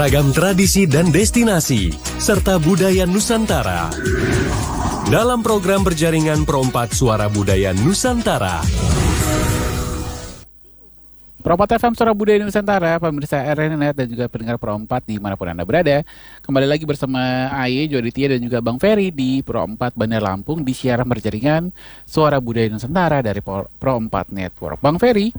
Ragam tradisi dan destinasi, serta budaya Nusantara. Dalam program berjaringan Pro4 Suara Budaya Nusantara. Pro4 FM Suara Budaya Nusantara, pemirsa RNNet dan juga pendengar Pro4 dimanapun Anda berada. Kembali lagi bersama Aye, Joditia dan juga Bang Ferry di Pro4 Bandar Lampung di siaran berjaringan Suara Budaya Nusantara dari Pro4 Network. Bang Ferry.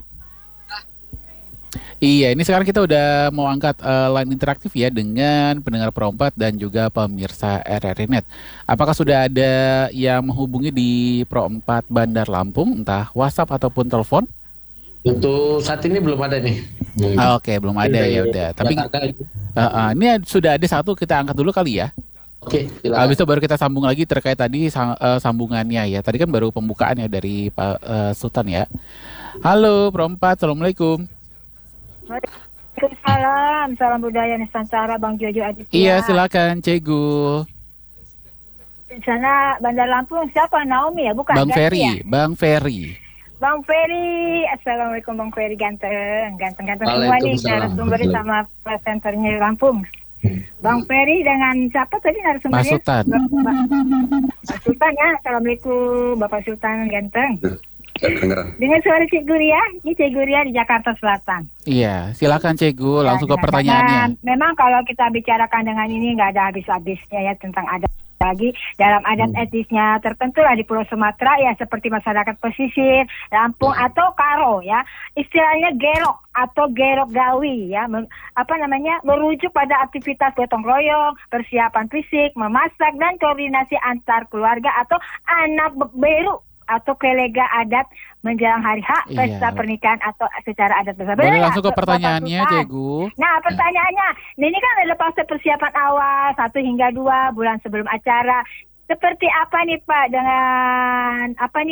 Iya, ini sekarang kita udah mau angkat line interaktif ya dengan pendengar Pro4 dan juga pemirsa RRI Net. Apakah sudah ada yang menghubungi di Pro4 Bandar Lampung, entah WhatsApp ataupun telepon? Untuk saat ini belum ada nih. Oke, belum ada ya udah. Tapi ini sudah ada satu, kita angkat dulu kali ya. Oke, silakan. Habis itu baru kita sambung lagi terkait tadi sambungannya ya. Tadi kan baru pembukaannya dari Pak Sultan ya. Halo Pro4, Assalamualaikum. Waalaikumsalam, salam budaya Nusantara, Bang Jojo Aditya. Iya, silakan Cegu. Di sana Bandar Lampung siapa? Naomi ya, bukan? Bang Ferry, ya? Bang Ferry. Bang Ferry, assalamualaikum Bang Ferry, ganteng semua nih narasumbernya sama presenternya Lampung. Bang Ferry dengan siapa tadi narasumbernya? Pak Sultan. Pak Sultan ya, assalamualaikum Bapak Sultan ganteng. Kedengeran. Dengan suara Cik Guria, ini Cik Guria di Jakarta Selatan. Iya, silakan Cegu, langsung ke pertanyaannya. Memang kalau kita bicarakan dengan ini nggak ada habis-habisnya ya tentang adat lagi dalam adat etnisnya tertentu lah di Pulau Sumatera ya seperti masyarakat pesisir, Lampung atau Karo ya istilahnya gerok atau gerok gawi ya merujuk pada aktivitas gotong royong, persiapan fisik, memasak dan koordinasi antar keluarga atau anak beru atau kelega adat menjelang hari H, pesta pernikahan atau secara adat besar. Boleh langsung ke pertanyaannya, Cegu. Nah, pertanyaannya, ini kan ada fase persiapan awal 1 hingga 2 bulan sebelum acara. Seperti apa nih Pak dengan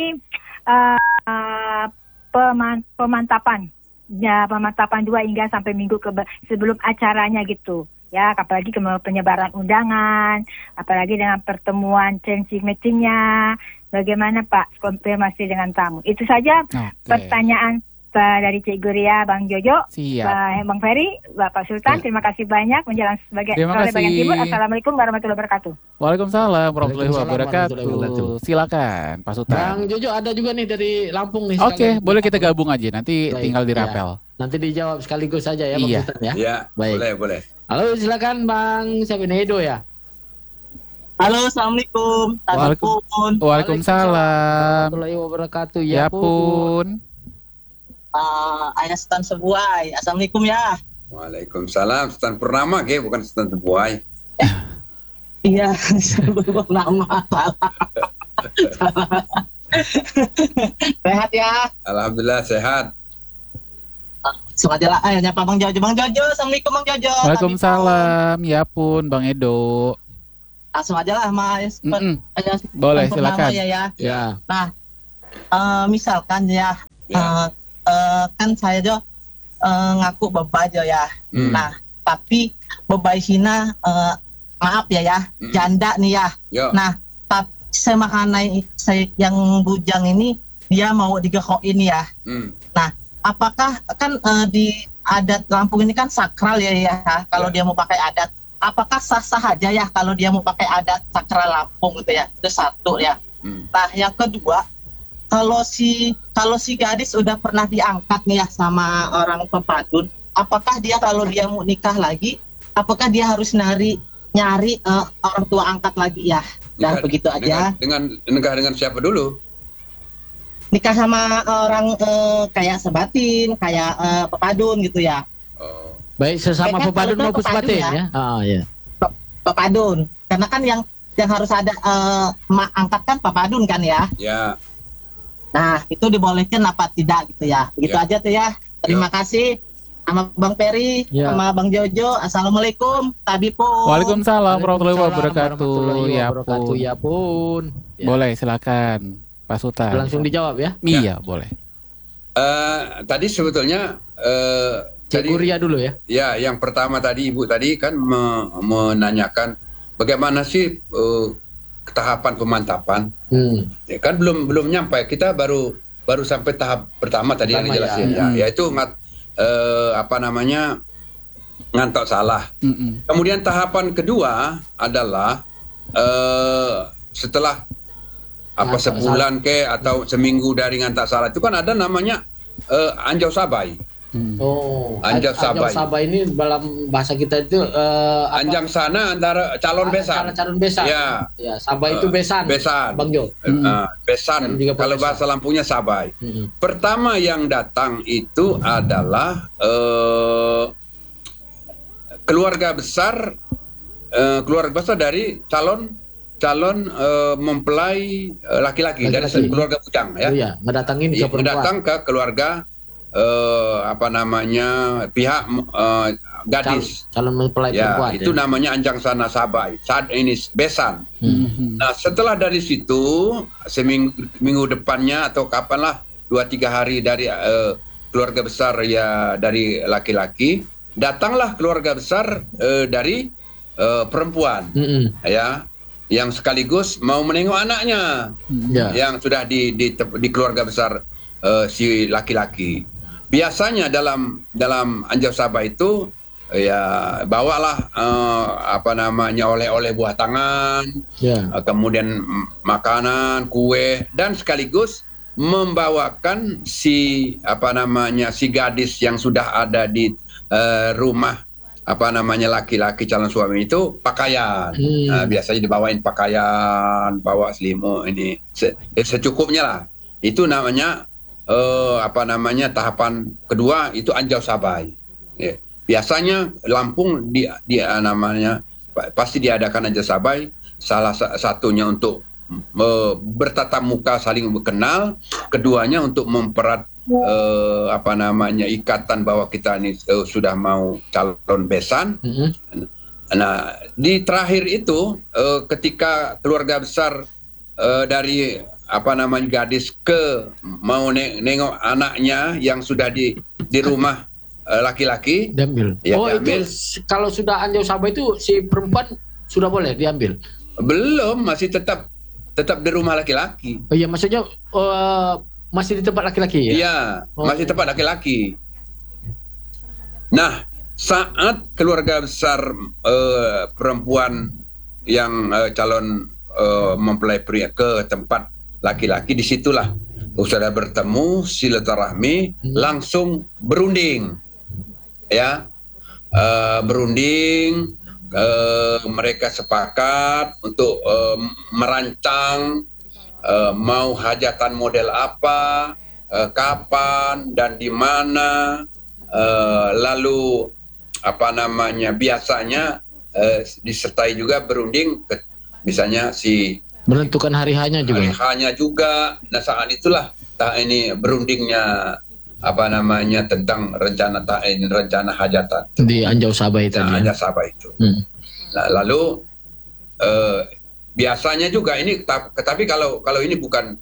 pemantapan? Ya, pemantapan 2 hingga sampai minggu sebelum acaranya gitu. Ya, apalagi penyebaran undangan, apalagi dengan pertemuan changing meetingnya. Bagaimana Pak konfirmasi dengan tamu? Itu saja pertanyaan dari Cik Guria, Bang Jojo, Bang Ferry, Bapak Sultan. Terima kasih banyak menjelang sebagai bagian timur. Assalamualaikum warahmatullahi wabarakatuh. Waalaikumsalam warahmatullahi wabarakatuh. Silakan Pak Sultan. Bang Jojo ada juga nih dari Lampung nih. Oke, boleh kita gabung aja. Nanti tinggal dirapel. Ya. Nanti dijawab sekaligus saja ya Bang Sultan ya. Iya, baik. Boleh. Halo, silakan Bang siapa ini, Edo ya? Halo, assalamualaikum. Waalaikumsalam. Warahmatullahi wabarakatuh. Ya pun. Ayah Sultan Sebuai. Assalamualaikum ya. Waalaikumsalam. Sultan Purnama bukan Sultan Sebuai. Iya, Purnama. Sehat ya? Alhamdulillah sehat. Sengaja lah, nyapa Bang Jojo. Bang Jojo, assalamualaikum Bang Jojo. Waalaikumsalam. Ya pun, Bang Edo. Langsung aja lah Mas. Boleh, silakan. Ya. Nah, misalkan kan saya ngaku bapak aja ya. Nah, tapi bapak Hina maaf ya, janda nih ya. Nah, tapi semakanai saya yang bujang ini dia mau digekokin ya. Nah, apakah kan di adat Lampung ini kan sakral ya kalau dia mau pakai adat. Apakah sah-sah aja ya kalau dia mau pakai adat sakral Lampung gitu ya? Itu satu ya. Nah, yang kedua, kalau si gadis udah pernah diangkat nih ya sama orang pepadun, apakah dia kalau dia mau nikah lagi, apakah dia harus nyari orang tua angkat lagi ya? Dan begitu aja. Nikah dengan siapa dulu? Nikah sama orang kayak sebatin, kayak pepadun gitu ya. Baik, sesama pepadun maupun sebatin ya. Iya. Pepadun. Karena kan yang harus ada angkat kan pepadun kan ya. Ya. Nah, itu dibolehkan apa tidak gitu ya. Begitu aja tuh ya. Terima kasih sama Bang Ferry, sama Bang Jojo. Assalamualaikum. Tabipun. Waalaikumsalam warahmatullahi wabarakatuh. Ya pun. Boleh, silakan Pak Sultan. Langsung dijawab ya. Iya, boleh. Tadi sebetulnya Cik Guria dulu ya. Ya, yang pertama tadi Ibu tadi kan menanyakan bagaimana sih tahapan pemantapan. Ya kan belum nyampe. Kita baru sampai tahap pertama tadi yang dijelasin ya. Yaitu ngantok salah. Kemudian tahapan kedua adalah setelah sebulan atau seminggu dari ngantak salah itu kan ada namanya anjau sabai. Anjau sabai ini dalam bahasa kita itu anjang sana antara calon besan. Calon besan. Ya, sabai itu besan. Bang Jo. Besan. Kalau bahasa Lampungnya sabai. Pertama yang datang itu adalah keluarga besar dari calon mempelai laki-laki dari keluarga bujang ya. Iya, datang ke keluarga pihak gadis calon mempelai perempuan. Itu namanya anjang sana sabai. Saat ini besan. Nah, setelah dari situ seminggu depannya atau kapanlah 2-3 hari dari keluarga besar ya dari laki-laki, datanglah keluarga besar dari perempuan. Ya. Yang sekaligus mau menengok anaknya yang sudah di keluarga besar si laki-laki. Biasanya dalam anjau sabai itu ya bawalah oleh-oleh buah tangan, kemudian makanan, kue, dan sekaligus membawakan si gadis yang sudah ada di rumah laki-laki calon suami itu pakaian. Biasanya dibawain pakaian, bawa selimut ini secukupnya lah. Itu namanya tahapan kedua itu anjau sabai. Biasanya Lampung pasti diadakan anjau sabai, salah satunya untuk bertatap muka saling berkenal, keduanya untuk memperat ikatan bahwa kita ini sudah mau calon besan. Nah, di terakhir itu ketika keluarga besar dari gadis mau nengok anaknya yang sudah di rumah laki-laki diambil. Diambil. Itu kalau sudah anjau sabai itu si perempuan sudah boleh diambil? Belum, masih tetap di rumah laki-laki. Oh iya, maksudnya masih di tempat laki-laki ya? Iya, masih tempat laki-laki. Nah, saat keluarga besar perempuan yang calon mempelai pria ke tempat laki-laki, disitulah sudah bertemu silaturahmi, langsung berunding, ya, berunding. Mereka sepakat untuk merancang mau hajatan model apa, kapan dan di mana, lalu biasanya disertai juga berunding, misalnya menentukan hari hanya juga. Nah, saat itulah ini berundingnya tentang rencana hajatan di anjau sabai tadi. Anjau sabai itu. Nah, lalu biasanya juga ini, tapi kalau ini bukan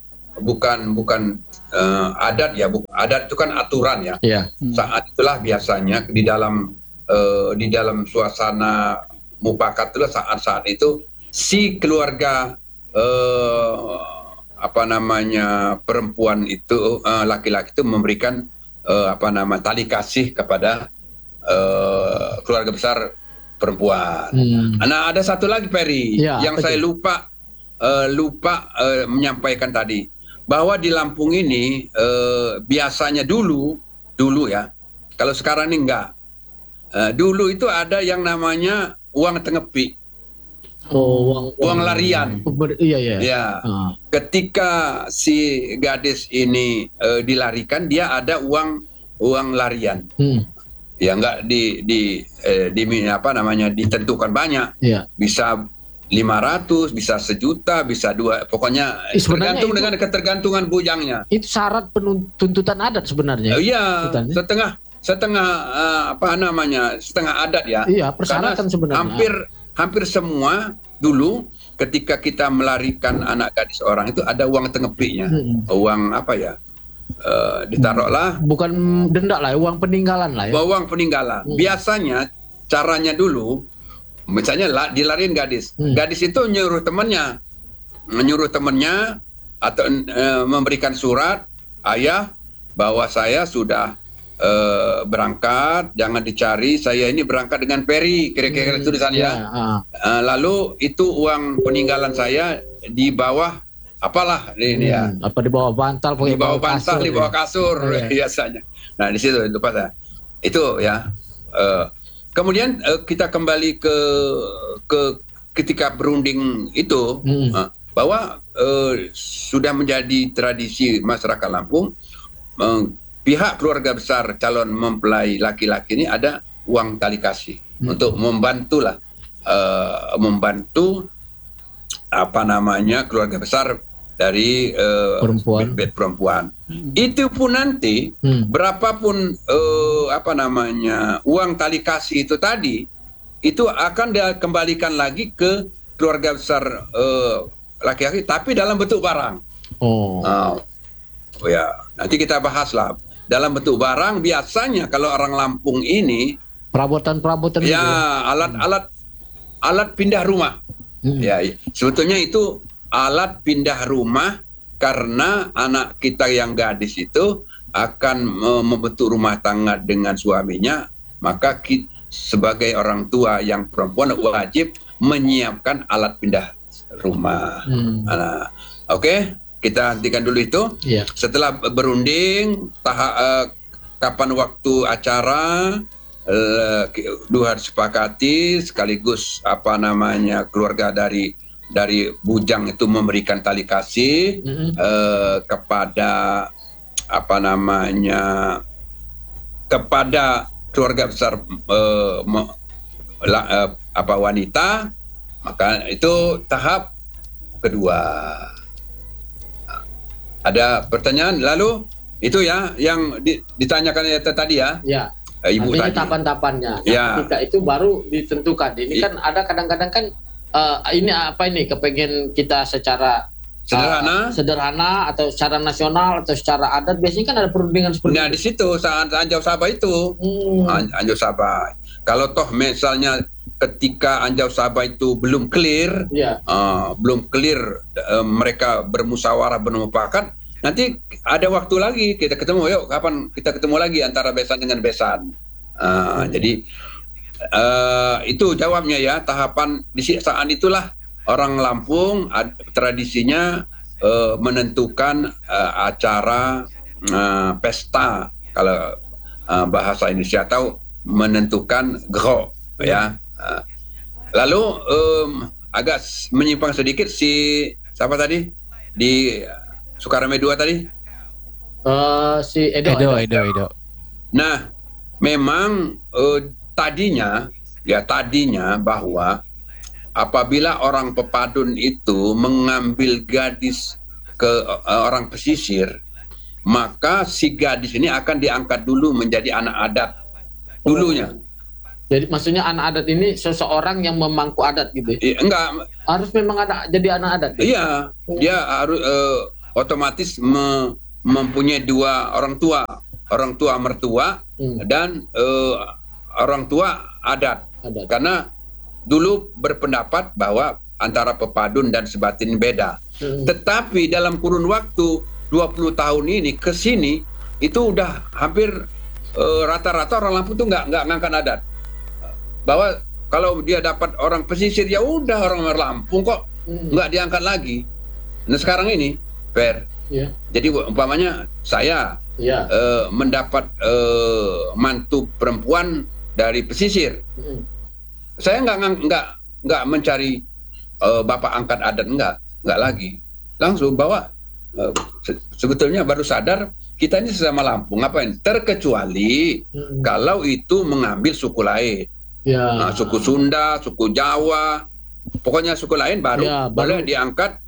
adat ya, adat itu kan aturan ya. Saat itulah biasanya di dalam suasana mufakat itulah saat itu si keluarga perempuan itu laki-laki itu memberikan tali kasih kepada keluarga besar perempuan. Nah, ada satu lagi Peri yang saya lupa menyampaikan tadi, bahwa di Lampung ini biasanya dulu ya, kalau sekarang ini enggak. Dulu itu ada yang namanya uang tengepi. Uang larian. Ya. Ketika si gadis ini dilarikan, dia ada uang larian. Ya, enggak ditentukan banyak. Bisa 500, bisa 1 juta, bisa 2, pokoknya tergantung dengan ketergantungan bujangnya. Itu syarat tuntutan adat sebenarnya. Iya, setengah adat ya. Iya, persyaratan sebenarnya. Hampir semua dulu ketika kita melarikan anak gadis orang itu ada uang tengepinya. Uang ditaruhlah. Bukan denda lah, uang peninggalan lah ya. Uang peninggalan. Biasanya caranya dulu, misalnya dilariin gadis. Gadis itu nyuruh temannya atau memberikan surat, ayah, bahwa saya sudah berangkat, jangan dicari, saya ini berangkat dengan ferry, kira-kira tulisannya. Lalu itu uang peninggalan saya di bawah apalah ini ya. Apa di bawah bantal, di bawah bantal, di bawah kasur biasanya. Nah di situ lupa saya. Itu ya. Kemudian kita kembali ke ketika berunding itu bahwa sudah menjadi tradisi masyarakat Lampung. Pihak keluarga besar calon mempelai laki-laki ini ada uang tali kasih untuk membantu keluarga besar dari perempuan. Itu pun nanti berapapun uang tali kasih itu tadi itu akan dikembalikan lagi ke keluarga besar laki-laki, tapi dalam bentuk barang. Ya, nanti kita bahas lah. Dalam bentuk barang biasanya kalau orang Lampung ini perabotan ya alat pindah rumah. Ya, sebetulnya itu alat pindah rumah karena anak kita yang gadis itu akan membentuk rumah tangga dengan suaminya, maka kita, sebagai orang tua yang perempuan wajib menyiapkan alat pindah rumah. Oke. Kita hentikan dulu itu. Setelah berunding, kapan waktu acara, dua disepakati, sekaligus keluarga dari bujang itu memberikan tali kasih kepada kepada keluarga besar wanita. Maka itu tahap kedua. Ada pertanyaan lalu itu ya yang ditanyakan tadi ya. Ibu ini tadi. tahapan-tahapannya. Ketika itu baru ditentukan. Ini kan ada kadang-kadang kan ini kepengen kita secara sederhana atau secara nasional atau secara adat, biasanya kan ada perundingan seperti itu. Di situ saat Anjau Sabah itu. Anjau Sabah. Kalau toh misalnya ketika Anjau Sabah itu belum clear, mereka bermusyawarah bermufakat, nanti ada waktu lagi kita ketemu. Yuk, kapan kita ketemu lagi antara besan dengan besan. Jadi itu jawabnya ya, tahapan di saat itulah orang Lampung tradisinya menentukan acara pesta kalau bahasa Indonesia atau menentukan gro ya. Lalu agak menyimpang sedikit siapa tadi di Sukarame 2 tadi? Si Edo. Nah, memang tadinya bahwa apabila orang pepadun itu mengambil gadis ke orang pesisir, maka si gadis ini akan diangkat dulu menjadi anak adat dulunya. Jadi maksudnya anak adat ini seseorang yang memangku adat gitu? Enggak. Harus memang jadi anak adat? Iya, dia harus otomatis mempunyai dua orang tua mertua dan orang tua adat. Karena dulu berpendapat bahwa antara pepadun dan sebatin beda. Tetapi dalam kurun waktu 20 tahun ini ke sini itu udah hampir rata-rata orang Lampung tuh nggak ngangkat adat. Bahwa kalau dia dapat orang pesisir ya udah orang Lampung kok nggak diangkat lagi. Nah sekarang ini jadi umpamanya saya mendapat mantu perempuan dari pesisir, saya nggak mencari bapak angkat adat, nggak lagi, langsung bawa. Sebetulnya baru sadar kita ini sesama Lampung ngapain, terkecuali kalau itu mengambil suku lain. Suku Sunda, suku Jawa, pokoknya suku lain baru boleh diangkat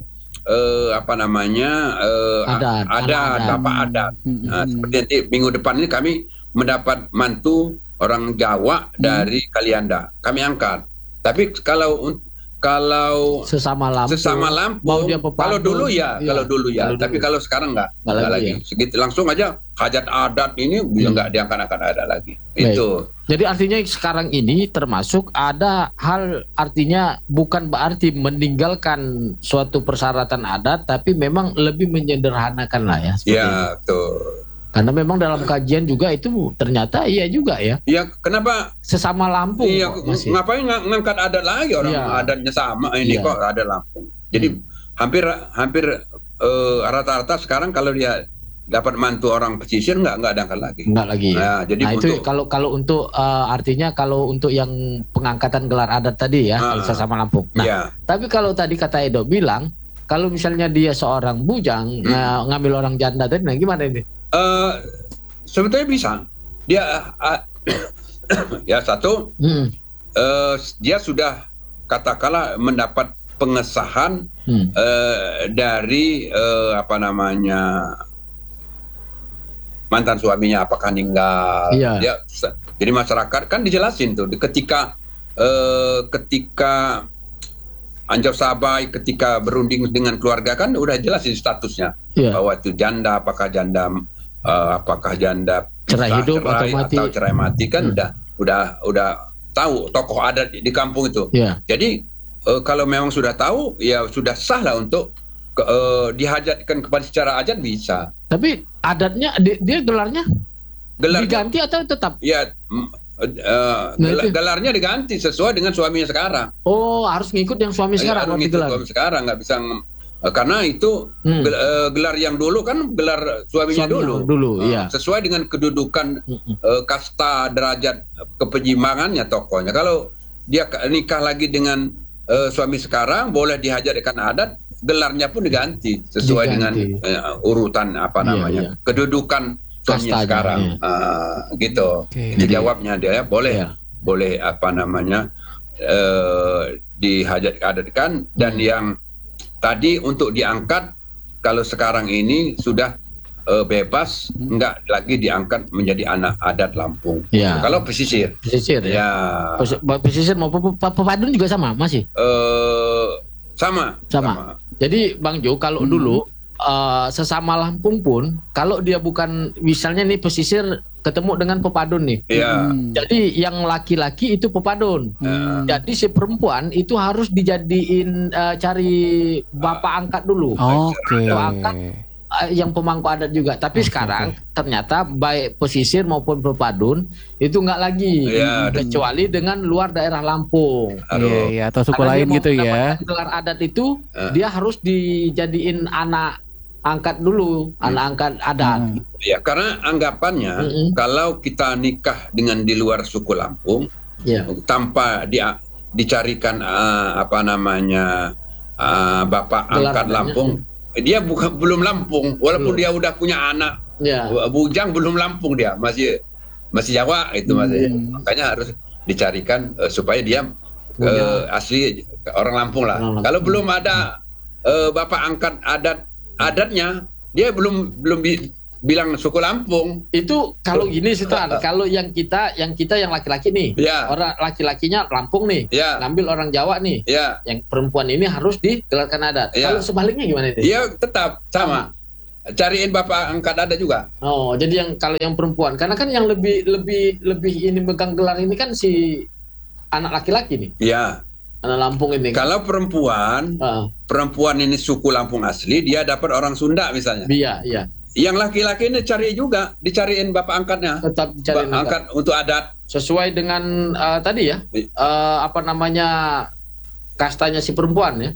bapak adat. Seperti nanti minggu depan ini kami mendapat mantu orang Jawa dari Kalianda, kami angkat. Tapi kalau sesama Lampung kalau dulu ya, tapi kalau sekarang nggak lagi. Segitu langsung aja hajat adat ini nggak diangkat-angkat ada lagi. Baik. Itu. Jadi artinya sekarang ini termasuk ada hal, artinya bukan berarti meninggalkan suatu persyaratan adat, tapi memang lebih menyederhanakan lah ya. Ya, tuh. Karena memang dalam kajian juga itu ternyata iya juga ya. Iya, kenapa sesama Lampung? Iya, ngapain ngangkat adat lagi orang adatnya sama ini kok ada Lampung. Jadi hampir rata-rata sekarang kalau dia dapat mantu orang pesisir nggak diangkat lagi. Nggak lagi. Nah, jadi itu kalau untuk artinya kalau untuk yang pengangkatan gelar adat tadi ya kalau sesama Lampung. Nah, tapi kalau tadi kata Edo bilang kalau misalnya dia seorang bujang ngambil orang janda tadi, nah gimana ini? Sebetulnya bisa. Dia ya satu, dia sudah katakanlah mendapat pengesahan dari mantan suaminya apakah meninggal. Dia, jadi masyarakat kan dijelasin tuh ketika Anjar Sabai ketika berunding dengan keluarga kan udah jelasin statusnya bahwa itu janda, apakah janda cerai hidup atau cerai mati kan udah tahu tokoh adat di kampung itu. Jadi kalau memang sudah tahu ya sudah sah lah untuk dihajatkan kepada secara adat bisa. Tapi adatnya dia gelarnya diganti atau tetap? Ya gelarnya diganti sesuai dengan suaminya sekarang. Oh, harus ngikut yang suami sekarang. Harus ngikut suami sekarang, nggak bisa karena itu gelar yang dulu kan gelar suaminya dulu. Sesuai dengan kedudukan kasta derajat kepenyimangannya tokohnya. Kalau dia nikah lagi dengan suami sekarang boleh dihajatkan adat, gelarnya pun diganti sesuai dengan urutan kedudukan suaminya sekarang. Gitu. Ini jawabnya dia boleh dihajatkan dan yang tadi untuk diangkat kalau sekarang ini sudah bebas, enggak lagi diangkat menjadi anak adat Lampung. Kalau pesisir maupun pepadun juga sama masih? Sama. Jadi Bang Jo kalau dulu sesama Lampung pun kalau dia bukan misalnya nih pesisir ketemu dengan pepadun nih. Jadi yang laki-laki itu pepadun. Jadi si perempuan itu harus dijadiin cari bapak angkat dulu. Angkat yang pemangku adat juga. Tapi sekarang ternyata baik pesisir maupun pepadun itu nggak lagi kecuali dengan luar daerah Lampung. Atau suku lain gitu ya. Gelar adat itu dia harus dijadiin anak angkat dulu, anak angkat adat. Ya, karena anggapannya kalau kita nikah dengan di luar suku Lampung, tanpa dicarikan bapak angkat Lampung, dia belum Lampung, walaupun dia udah punya anak bujang belum Lampung, dia masih Jawa itu makanya harus dicarikan supaya dia asli orang Lampung lah. Kalau belum ada bapak angkat adatnya, dia belum bilang suku Lampung. Itu kalau gini Sitan, kalau yang kita yang laki-laki nih, orang laki-lakinya Lampung nih, ngambil orang Jawa nih, yang perempuan ini harus digelarkan adat. Kalau sebaliknya gimana ini? Iya tetap sama. Cariin bapak angkat adat juga. Oh, jadi kalau yang perempuan, karena kan yang lebih ini megang gelar ini kan si anak laki-laki nih. Anak Lampung ini. Kalau perempuan ini suku Lampung asli, dia dapat orang Sunda misalnya. Yang laki-laki ini dicariin bapak angkatnya. Tetap dicariin angkat untuk adat. Sesuai dengan tadi ya, kastanya si perempuan ya.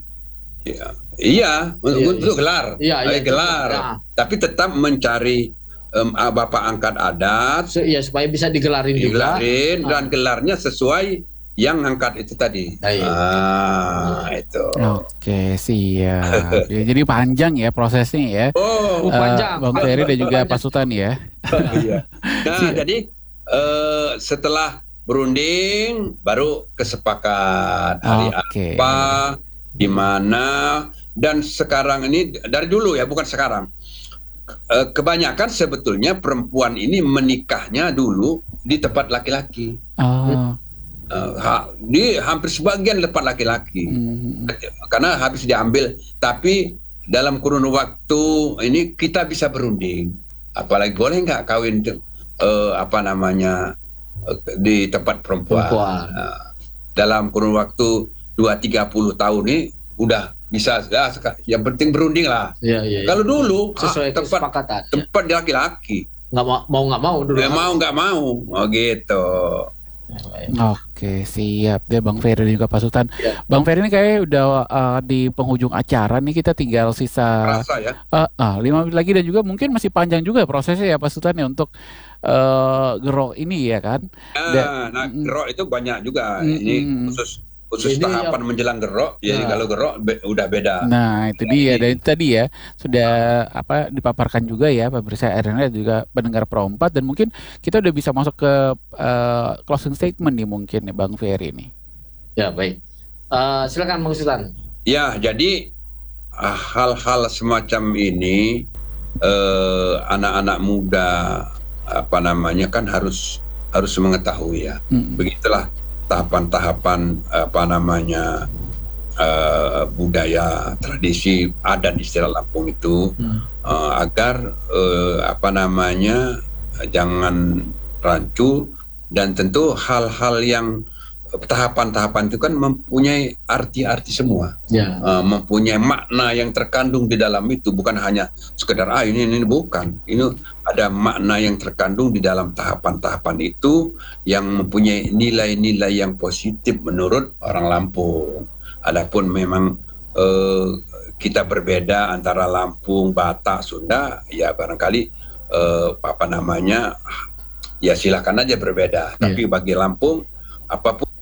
Untuk gelar. Gelar. Tapi tetap mencari bapak angkat adat. Supaya bisa digelarin juga. Dan gelarnya sesuai yang angkat itu tadi. Itu. Oke, siap. Jadi panjang ya prosesnya ya. Panjang. Bang Ferry dan juga Pak Sultan ya. Jadi setelah berunding baru kesepakat hari apa, di mana, dan sekarang ini dari dulu ya, bukan sekarang. Kebanyakan sebetulnya perempuan ini menikahnya dulu di tempat laki-laki. Di hampir sebagian tempat laki-laki karena habis diambil, tapi dalam kurun waktu ini kita bisa berunding, apalagi boleh nggak kawin di tempat perempuan. Dalam kurun waktu 2-30 tahun ini udah bisa, yang penting berunding lah. Kalau dulu sesuai tempat laki-laki nggak mau dulu. Nggak mau, oh gitu. Oke, siap deh Bang Ferry dan juga Pak Sultan. Ya. Bang Ferry ini kayaknya udah di penghujung acara nih, kita tinggal sisa 5 menit lagi dan juga mungkin masih panjang juga prosesnya ya Pak Sultan ya untuk Gero ini ya kan. Gero itu banyak juga. Ini khusus tahapan menjelang Gero. Jadi kalau Gero udah beda. Nah, itu dia. Dan itu tadi ya sudah dipaparkan juga ya pemirsa RNN juga pendengar Pro 4, dan mungkin kita udah bisa masuk ke closing statement nih mungkin nih Bang Ferry nih. Ya, baik. Silakan Bang Sultan. Ya, jadi hal-hal semacam ini anak-anak muda kan harus mengetahui ya. Begitulah tahapan-tahapan budaya, tradisi, adat istilah Lampung itu agar jangan rancu, dan tentu hal-hal yang tahapan-tahapan itu kan mempunyai arti-arti semua, mempunyai makna yang terkandung di dalam itu, bukan hanya sekedar ini bukan, ini ada makna yang terkandung di dalam tahapan-tahapan itu yang mempunyai nilai-nilai yang positif menurut orang Lampung. Adapun memang kita berbeda antara Lampung, Batak, Sunda, ya barangkali ya silakan aja berbeda. Tapi bagi Lampung apapun